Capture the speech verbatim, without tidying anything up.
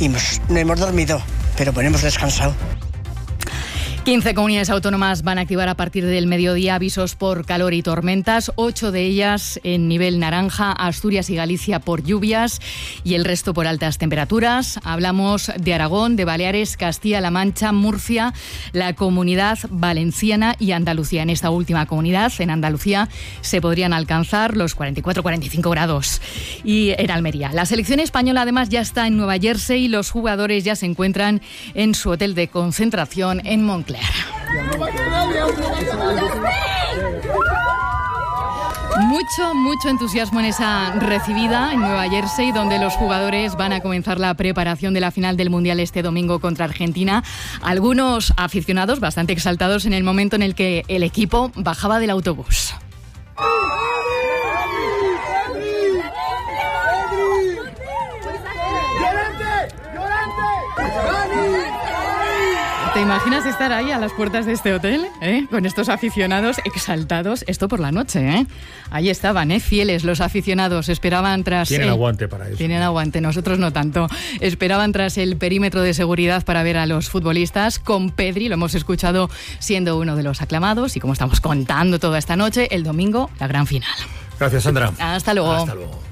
y hemos, no hemos dormido, pero bueno, hemos descansado. quince comunidades autónomas van a activar a partir del mediodía avisos por calor y tormentas, ocho de ellas en nivel naranja, Asturias y Galicia por lluvias y el resto por altas temperaturas. Hablamos de Aragón, de Baleares, Castilla-La Mancha, Murcia, la Comunidad Valenciana y Andalucía. En esta última comunidad, en Andalucía, se podrían alcanzar los cuarenta y cuatro a cuarenta y cinco grados. Y en Almería. La selección española además ya está en Nueva Jersey y los jugadores ya se encuentran en su hotel de concentración en Montclair. Mucho, mucho entusiasmo en esa recibida en Nueva Jersey, donde los jugadores van a comenzar la preparación de la final del Mundial este domingo contra Argentina. Algunos aficionados bastante exaltados en el momento en el que el equipo bajaba del autobús. ¿Te imaginas estar ahí a las puertas de este hotel, eh? Con estos aficionados exaltados? Esto por la noche, ¿eh? Ahí estaban, ¿eh? Fieles los aficionados. Esperaban tras... Tienen el... aguante para eso. Tienen aguante, nosotros no tanto. Esperaban tras el perímetro de seguridad para ver a los futbolistas. Con Pedri, lo hemos escuchado siendo uno de los aclamados. Y como estamos contando toda esta noche, el domingo, la gran final. Gracias, Sandra. Hasta luego. Hasta luego.